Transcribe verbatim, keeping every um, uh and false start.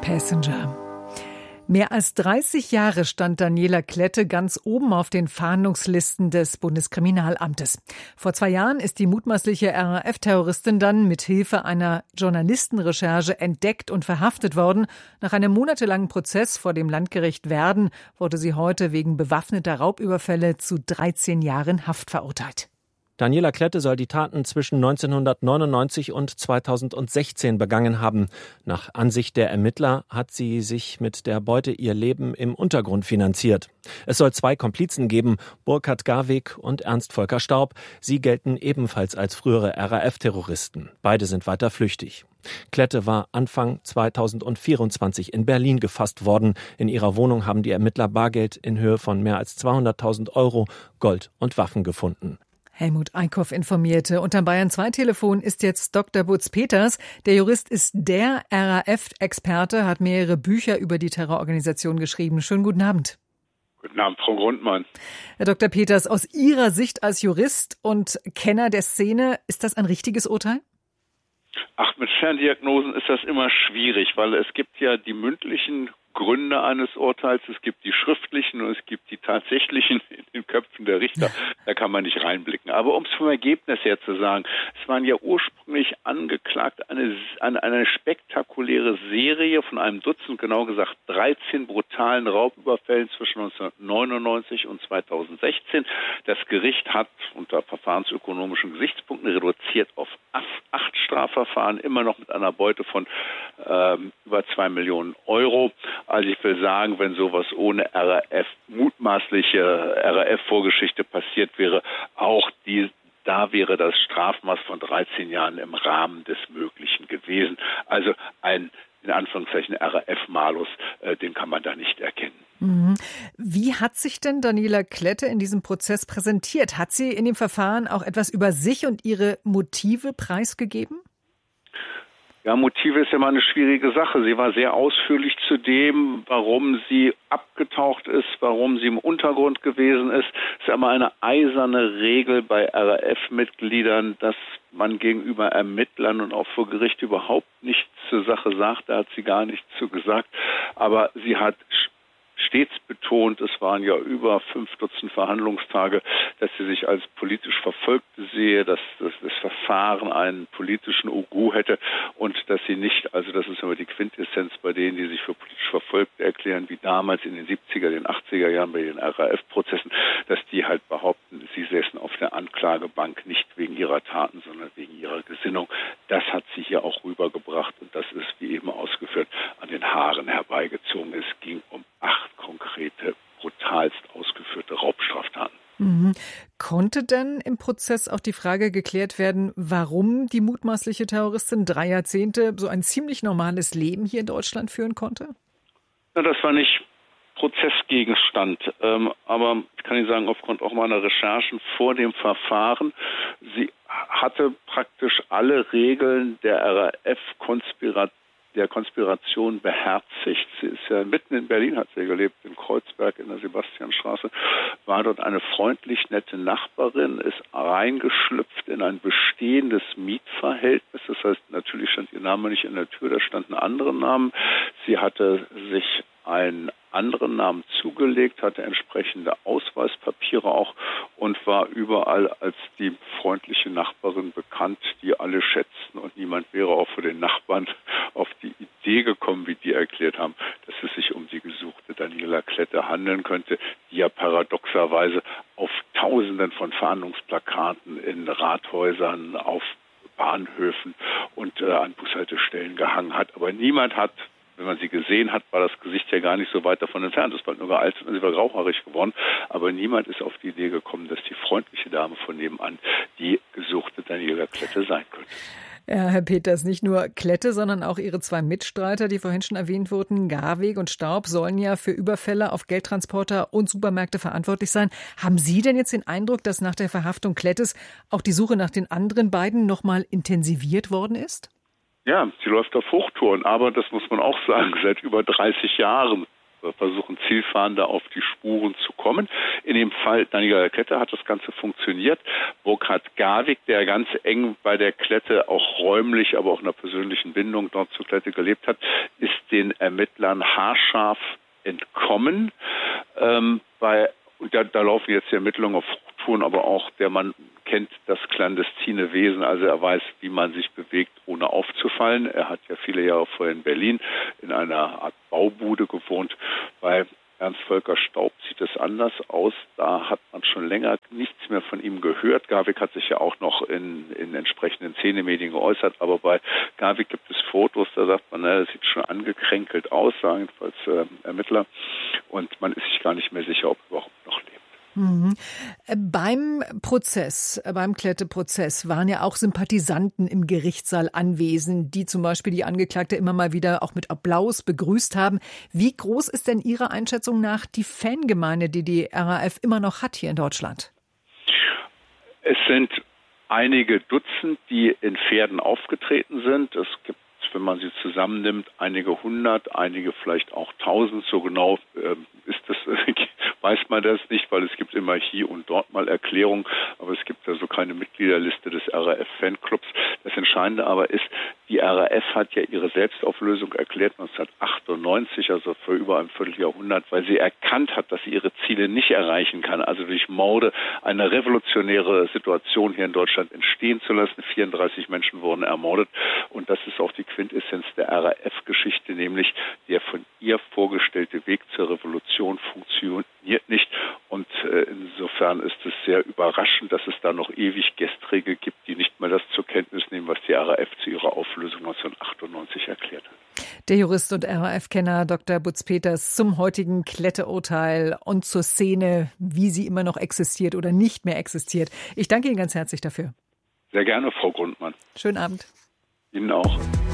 Passenger. Mehr als dreißig Jahre stand Daniela Klette ganz oben auf den Fahndungslisten des Bundeskriminalamtes. Vor zwei Jahren ist die mutmaßliche R A F-Terroristin dann mit Hilfe einer Journalistenrecherche entdeckt und verhaftet worden. Nach einem monatelangen Prozess vor dem Landgericht Werden wurde sie heute wegen bewaffneter Raubüberfälle zu dreizehn Jahren Haft verurteilt. Daniela Klette soll die Taten zwischen neunzehnhundertneunundneunzig und zweitausendsechzehn begangen haben. Nach Ansicht der Ermittler hat sie sich mit der Beute ihr Leben im Untergrund finanziert. Es soll zwei Komplizen geben, Burkhard Garweg und Ernst Volker Staub. Sie gelten ebenfalls als frühere R A F-Terroristen. Beide sind weiter flüchtig. Klette war Anfang zweitausendvierundzwanzig in Berlin gefasst worden. In ihrer Wohnung haben die Ermittler Bargeld in Höhe von mehr als zweihunderttausend Euro, Gold und Waffen gefunden. Helmut Eickhoff informierte. Und am Bayern zwei Telefon ist jetzt Doktor Butz-Peters. Der Jurist ist der R A F-Experte, hat mehrere Bücher über die Terrororganisation geschrieben. Schönen guten Abend. Guten Abend, Frau Grundmann. Herr Doktor Peters, aus Ihrer Sicht als Jurist und Kenner der Szene, ist das ein richtiges Urteil? Ach, mit Ferndiagnosen ist das immer schwierig, weil es gibt ja die mündlichen Gründe eines Urteils, es gibt die schriftlichen und es gibt die tatsächlichen in den Köpfen der Richter. Da kann man nicht reinblicken. Aber um es vom Ergebnis her zu sagen, es waren ja ursprünglich angeklagt eine, eine, eine spektakuläre Serie von einem Dutzend, genau gesagt dreizehn brutalen Raubüberfällen zwischen neunzehnhundertneunundneunzig und zweitausendsechzehn. Das Gericht hat unter verfahrensökonomischen Gesichtspunkten reduziert auf acht Strafverfahren, immer noch mit einer Beute von ähm, über zwei Millionen Euro. Also ich will sagen, wenn sowas ohne R A F, mutmaßliche R A F-Vorgeschichte passiert wäre, auch die, da wäre das Strafmaß von dreizehn Jahren im Rahmen des Möglichen gewesen. Also ein, in Anführungszeichen, R A F-Malus, äh, den kann man da nicht erkennen. Mhm. Wie hat sich denn Daniela Klette in diesem Prozess präsentiert? Hat sie in dem Verfahren auch etwas über sich und ihre Motive preisgegeben? Ja, Motive ist ja mal eine schwierige Sache. Sie war sehr ausführlich zu dem, warum sie abgetaucht ist, warum sie im Untergrund gewesen ist. Es ist ja immer eine eiserne Regel bei R A F-Mitgliedern, dass man gegenüber Ermittlern und auch vor Gericht überhaupt nichts zur Sache sagt. Da hat sie gar nichts zu gesagt. Aber sie hat stets betont, es waren ja über fünf Dutzend Verhandlungstage, dass sie sich als politisch Verfolgte sehe, dass, dass das Verfahren einen politischen Ugu hätte und dass sie nicht, also das ist immer die Quintessenz bei denen, die sich für politisch Verfolgte erklären, wie damals in den siebziger, den achtziger Jahren bei den R A F-Prozessen, dass die halt behaupten, sie säßen auf der Anklagebank nicht wegen ihrer Taten, sondern wegen ihrer Gesinnung. Das hat sie hier auch rübergebracht und das ist, wie eben ausgeführt, an den Haaren herbeigezogen. Es ging um acht konkrete, brutalst ausgeführte Raubstraftaten. Mhm. Konnte denn im Prozess auch die Frage geklärt werden, warum die mutmaßliche Terroristin drei Jahrzehnte so ein ziemlich normales Leben hier in Deutschland führen konnte? Na, das war nicht Prozessgegenstand, ähm, aber ich kann Ihnen sagen, aufgrund auch meiner Recherchen vor dem Verfahren, sie hatte praktisch alle Regeln der R A F-Konspiration der Konspiration beherzigt. Sie ist ja mitten in Berlin, hat sie gelebt, in Kreuzberg in der Sebastianstraße, war dort eine freundlich nette Nachbarin, ist reingeschlüpft in ein bestehendes Mietverhältnis. Das heißt, natürlich stand ihr Name nicht in der Tür, da standen andere Namen. Sie hatte sich einen anderen Namen zugelegt, hatte entsprechende Ausweispapiere auch und war überall als die freundliche Nachbarin bekannt, die alle schätzten und niemand wäre auch für den Nachbarn auf die Idee gekommen, wie die erklärt haben, dass es sich um die gesuchte Daniela Klette handeln könnte, die ja paradoxerweise auf Tausenden von Fahndungsplakaten in Rathäusern, auf Bahnhöfen und äh, an Bushaltestellen gehangen hat. Aber niemand hat, wenn man sie gesehen hat, war das Gesicht ja gar nicht so weit davon entfernt. Es war nur gealtert und sie war grauhaarig geworden. Aber niemand ist auf die Idee gekommen, dass die freundliche Dame von nebenan die gesuchte Daniela Klette sein könnte. Ja, Herr Peters, nicht nur Klette, sondern auch Ihre zwei Mitstreiter, die vorhin schon erwähnt wurden, Garweg und Staub, sollen ja für Überfälle auf Geldtransporter und Supermärkte verantwortlich sein. Haben Sie denn jetzt den Eindruck, dass nach der Verhaftung Klettes auch die Suche nach den anderen beiden nochmal intensiviert worden ist? Ja, sie läuft auf Hochtouren, aber das muss man auch sagen, seit über dreißig Jahren. versuchen zielfahrender auf die Spuren zu kommen. In dem Fall Daniela Klette hat das Ganze funktioniert. Burkhard Garwig, der ganz eng bei der Klette auch räumlich, aber auch in einer persönlichen Bindung dort zur Klette gelebt hat, ist den Ermittlern haarscharf entkommen. Ähm, bei, und da, da laufen jetzt die Ermittlungen auf Touren, aber auch der Mann kennt das clandestine Wesen, also er weiß, wie man sich bewegt, ohne aufzufallen. Er hat ja viele Jahre vorher in Berlin in einer Art Baubude gewohnt. Bei Ernst Volker Staub sieht es anders aus. Da hat man schon länger nichts mehr von ihm gehört. Garwig hat sich ja auch noch in, in entsprechenden Szenemedien geäußert, aber bei Garwig gibt es Fotos, da sagt man, na, das sieht schon angekränkelt aus, sagen jedenfalls äh, Ermittler. Und man ist sich gar nicht mehr sicher, ob er überhaupt noch lebt. Mhm. Beim Prozess, beim Klette-Prozess waren ja auch Sympathisanten im Gerichtssaal anwesend, die zum Beispiel die Angeklagte immer mal wieder auch mit Applaus begrüßt haben. Wie groß ist denn Ihrer Einschätzung nach die Fangemeinde, die die R A F immer noch hat hier in Deutschland? Es sind einige Dutzend, die in Pferden aufgetreten sind. Es gibt, wenn man sie zusammennimmt, einige hundert, einige vielleicht auch tausend. So genau äh, ist das, äh, weiß man das nicht, weil es gibt immer hier und dort mal Erklärungen, aber es gibt also keine Mitgliederliste des R A F-Fanclubs. Das Entscheidende aber ist, die R A F hat ja ihre Selbstauflösung erklärt neunzehnhundertachtundneunzig, also vor über einem Vierteljahrhundert, weil sie erkannt hat, dass sie ihre Ziele nicht erreichen kann, also durch Morde eine revolutionäre Situation hier in Deutschland entstehen zu lassen. vierunddreißig Menschen wurden ermordet und das ist auch die Quintessenz der R A F-Geschichte, nämlich der von ihr vorgestellte Weg zur Revolution funktioniert nicht. Und äh, insofern ist es sehr überraschend, dass es da noch ewig Gestrige gibt, die nicht mal das zur Kenntnis nehmen, was die R A F zu ihrer Auflösung neunzehnhundertachtundneunzig erklärt hat. Der Jurist und R A F-Kenner Doktor Butz-Peters zum heutigen Klette-Urteil und zur Szene, wie sie immer noch existiert oder nicht mehr existiert. Ich danke Ihnen ganz herzlich dafür. Sehr gerne, Frau Grundmann. Schönen Abend. Ihnen auch.